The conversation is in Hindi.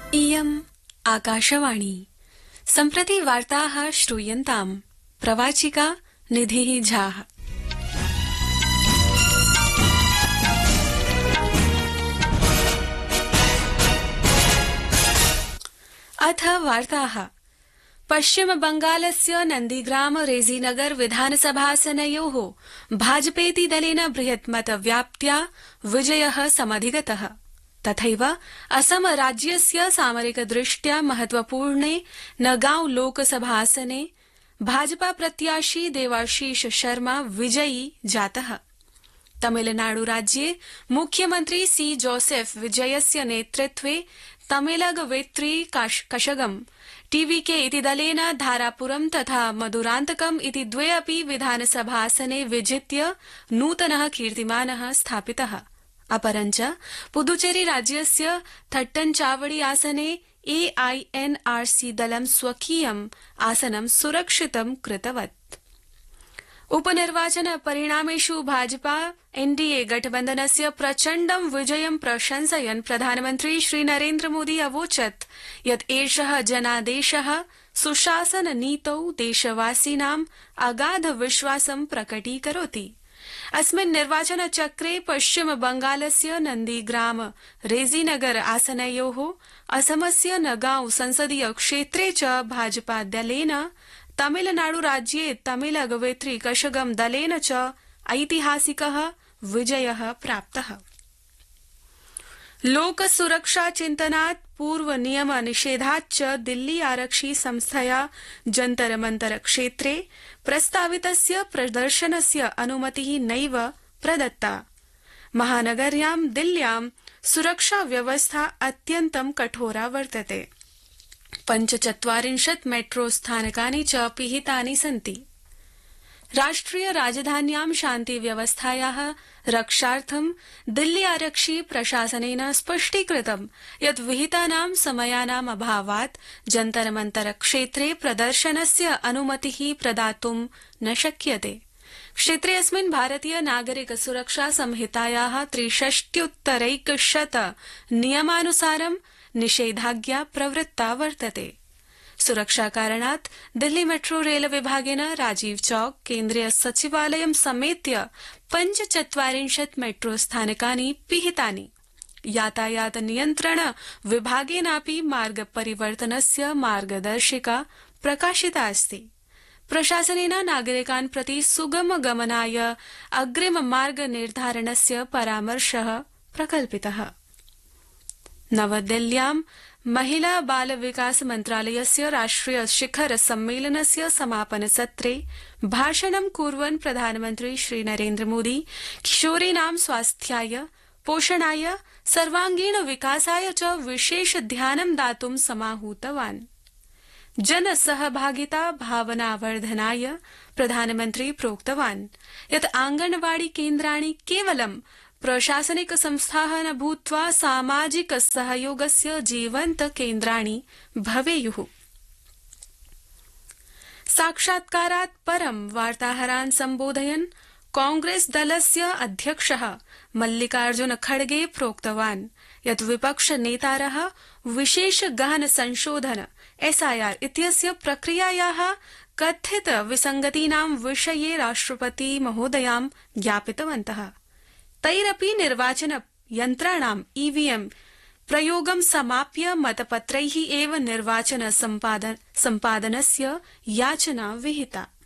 इयम् आकाशवाणी सम्प्रति वार्ताः श्रूयन्ताम् प्रवाचिका निधिः झा। अथ वार्ताः। पश्चिम बंगालस्य नन्दीग्राम रेजीनगर विधानसभासनयोः भाजपेति दलेन बृहत्मत व्याप्त्या विजयः समधिगतः। तथैव असम राज्यस्य सामरिक दृष्ट्या महत्वपूर्णे नगांव लोकसभासने भाजपा प्रत्याशी देवाशीष शर्मा विजयी जातः। तमिलनाडु राज्ये मुख्यमन्त्री सी जोसेफ विजयस्य नेतृत्वे तमिलग वेत्री कषगम टीवीके इति दलेन धारापुरम तथा मधुरान्तकम इति द्वे अपि विधानसभासने विजित्य नूतनः कीर्तिमानः स्थापितः। अपरञ्च पुदुचेरी राज्यस्य थट्टनचावड़ी आसने एआईएनआरसी दलं स्वकीयम् आसनं सुरक्षितं कृतवत्। उपनिर्वाचन परिणामेषु भाजपा एनडीए गठबन्धनस्य प्रचण्डं विजयं प्रशंसयन् प्रधानमन्त्री श्री नरेन्द्र मोदी अवोचत् यत् एषः जनादेशः सुशासन नीतौ देशवासिनाम् अगाध विश्वासं प्रकटीकरोति। अस्मिन् निर्वाचनचक्रे पश्चिम बंगालस्य नन्दीग्राम रेजीनगर आसनयोः असमस्य नगांव संसदीय क्षेत्रे च भाजपा दलेन तमिलनाडु राज्ये तमिलग वेत्री कषगम दलेन च ऐतिहासिकः विजयः प्राप्तः। लोक सुरक्षा चिन्तनात् पूर्व नियम निषेधाच्च दिल्ली आरक्षि संस्थया जन्तर मंतर क्षेत्रे प्रस्तावितस्य प्रदर्शनस्य अनुमतिः नैव प्रदत्ता। महानगर्यां दिल्ल्यां सुरक्षा व्यवस्था अत्यन्तं कठोरा वर्तते। 45 मेट्रो स्थानकानि च पिहितानि सन्ति। राष्ट्रिय राजधान्यां शान्ति व्यवस्थायाः रक्षार्थं दिल्ली आरक्षि प्रशासनेन स्पष्टीकृतं यत् विहितानां समयानाम् अभावात् जन्तर मंतर क्षेत्रे प्रदर्शनस्य अनुमतिः प्रदातुं न शक्यते। क्षेत्रे अस्मिन् भारतीय नागरिक सुरक्षा संहितायाः 63 नियमानुसारं निषेधाज्ञा प्रवृत्ता वर्तते। सुरक्षा कारणात् दिल्ली मेट्रो रेल विभागेन राजीव चौक केन्द्रीय सचिवालयं समेत्य 45 मेट्रो स्थानकानि पिहितानि। यातायात नियन्त्रण विभागेनापि मार्ग परिवर्तनस्य मार्गदर्शिका प्रकाशिता अस्ति। प्रशासनेन नागरिकान् प्रति सुगम गमनाय अग्रिम मार्ग निर्धारणस्य परामर्शः प्रकल्पितः। नवदिल्ल्यां महिला बाल विकास मन्त्रालयस्य राष्ट्रिय शिखर सम्मेलनस्य समापन सत्रे भाषणं कुर्वन् प्रधानमन्त्री श्री नरेन्द्र मोदी किशोरीणां स्वास्थ्याय पोषणाय सर्वांगीण विकासाय च विशेष ध्यानं दातुं समाहूतवान्। जन सहभागिता भावनावर्धनाय प्रधानमन्त्री प्रोक्तवान् यत् आंगनवाड़ी केन्द्राणि केवलं प्रशासनिक संस्थाः न भूत्वा सामाजिक सहयोगस्य जीवन्त केन्द्राणि भवेयुः। साक्षात्कारात् परं वार्ताहरान् सम्बोधयन् कांग्रेस दलस्य अध्यक्षः मल्लिकार्जुन खड़गे प्रोक्तवान् यत् विपक्ष नेतारः विशेष गहन संशोधन एसआईआर इत्यस्य प्रक्रियायाः कथित विसंगतीनां विषये राष्ट्रपति महोदयां ज्ञापितवन्तः। तैरपि निर्वाचन यन्त्राणां ईवीएम प्रयोगं समाप्य मतपत्रैः एव निर्वाचन सम्पादनस्य याचना विहिता।